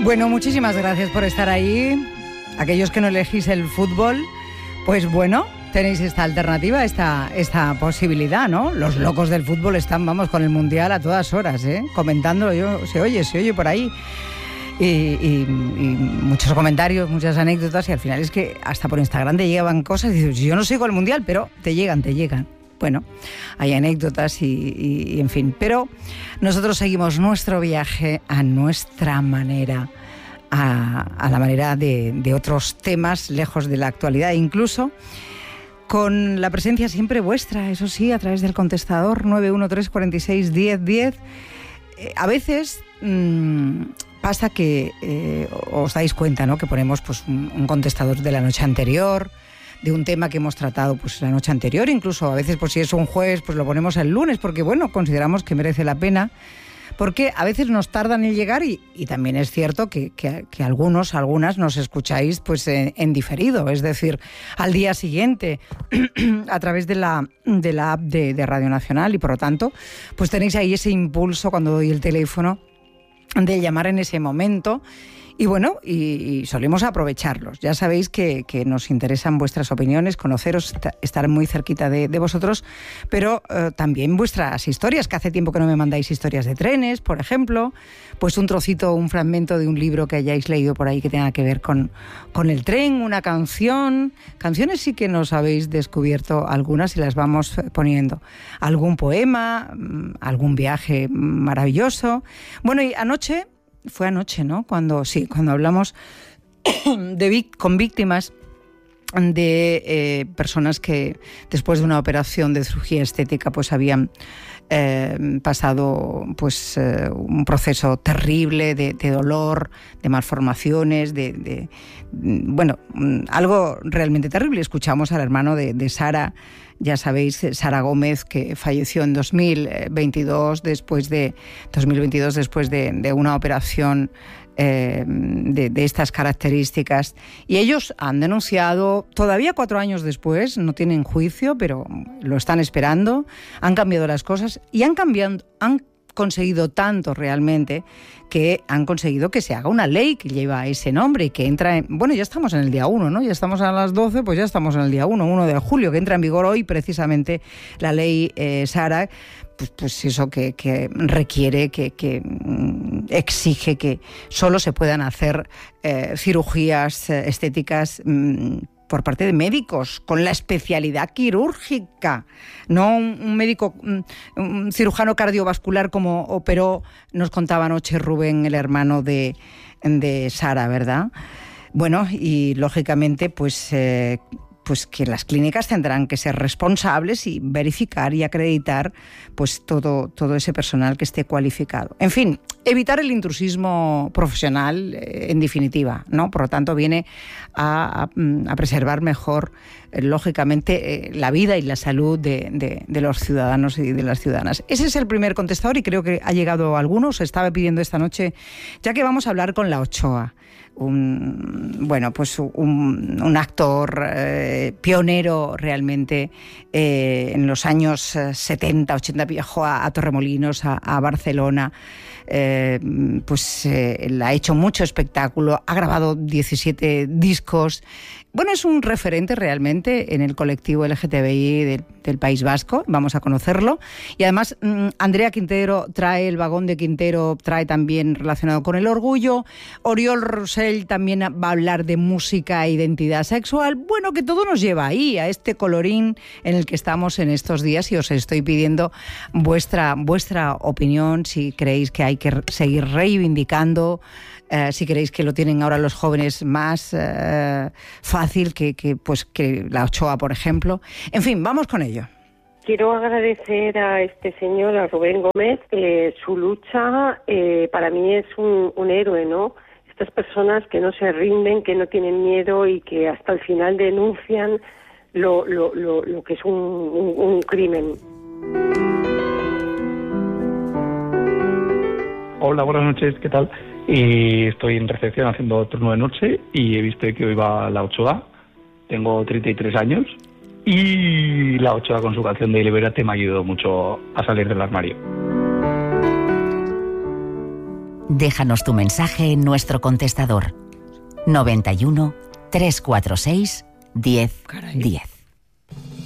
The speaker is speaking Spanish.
Bueno, muchísimas gracias por estar ahí. Aquellos que no elegís el fútbol, pues bueno, tenéis esta alternativa, esta posibilidad, ¿no? Los locos del fútbol están, vamos, con el Mundial a todas horas, comentándolo. Se oye por ahí. Y muchos comentarios, muchas anécdotas, y al final es que hasta por Instagram te llegaban cosas y dices, yo no sigo el Mundial, pero te llegan. Bueno, hay anécdotas y en fin, pero nosotros seguimos nuestro viaje a nuestra manera, a la manera de otros temas lejos de la actualidad, incluso con la presencia siempre vuestra, eso sí, a través del contestador 913 46 10 10. A veces pasa que os dais cuenta, ¿no?, que ponemos pues un contestador de la noche anterior, de un tema que hemos tratado pues la noche anterior, incluso a veces pues si es un jueves pues lo ponemos el lunes, porque bueno, consideramos que merece la pena, porque a veces nos tardan en llegar y también es cierto que algunas nos escucháis pues en diferido, es decir, al día siguiente a través de la app de Radio Nacional, y por lo tanto pues tenéis ahí ese impulso cuando doy el teléfono de llamar en ese momento. Y bueno, y solemos aprovecharlos. Ya sabéis que nos interesan vuestras opiniones, conoceros, estar muy cerquita de vosotros, pero también vuestras historias, que hace tiempo que no me mandáis historias de trenes, por ejemplo, pues un trocito, un fragmento de un libro que hayáis leído por ahí que tenga que ver con el tren, una canción. Canciones sí que nos habéis descubierto algunas y las vamos poniendo. Algún poema, algún viaje maravilloso. Bueno, y fue anoche, ¿no? Cuando hablamos con víctimas de personas que después de una operación de cirugía estética pues habían pasado pues un proceso terrible de dolor, de malformaciones, bueno, algo realmente terrible. Escuchamos al hermano de Sara, ya sabéis, Sara Gómez, que falleció en 2022 después de una operación de estas características, y ellos han denunciado todavía 4 años después, no tienen juicio, pero lo están esperando. Han cambiado las cosas y han conseguido tanto realmente que han conseguido que se haga una ley que lleva ese nombre y que entra bueno, ya estamos en el día 1, ¿no? Ya estamos a las 12, pues ya estamos en el día 1 de julio, que entra en vigor hoy precisamente la ley Sara, pues eso que requiere, que exige que solo se puedan hacer cirugías estéticas por parte de médicos con la especialidad quirúrgica, no un médico, un cirujano cardiovascular como operó, nos contaba anoche Rubén, el hermano de Sara, ¿verdad? Bueno, y lógicamente pues que las clínicas tendrán que ser responsables y verificar y acreditar pues todo ese personal que esté cualificado. En fin, evitar el intrusismo profesional, en definitiva, ¿no? Por lo tanto, viene a preservar mejor, lógicamente, la vida y la salud de los ciudadanos y de las ciudadanas. Ese es el primer contestador y creo que ha llegado a algunos. Estaba pidiendo esta noche, ya que vamos a hablar con la Ochoa. Un actor pionero realmente en los años 70, 80, viajó a Torremolinos, a Barcelona, ha hecho mucho espectáculo, ha grabado 17 discos. Bueno, es un referente realmente en el colectivo LGTBI del País Vasco, vamos a conocerlo. Y además, Andrea Quintero trae el vagón de Quintero, trae también relacionado con el orgullo. Oriol Rosell también va a hablar de música e identidad sexual. Bueno, que todo nos lleva ahí, a este colorín en el que estamos en estos días, y os estoy pidiendo vuestra opinión, si creéis que hay que seguir reivindicando, si creéis que lo tienen ahora los jóvenes más fácil que la Ochoa, por ejemplo. En fin, vamos con ello. Quiero agradecer a este señor, a Rubén Gómez, su lucha. Para mí es un héroe, ¿no? Estas personas que no se rinden, que no tienen miedo y que hasta el final denuncian lo que es un crimen. Hola, buenas noches, ¿qué tal? Y estoy en recepción haciendo turno de noche y he visto que hoy va la Ochoa. Tengo 33 años y la Ochoa con su canción de Libérate me ayudó mucho a salir del armario. Déjanos tu mensaje en nuestro contestador 91 346 10 10.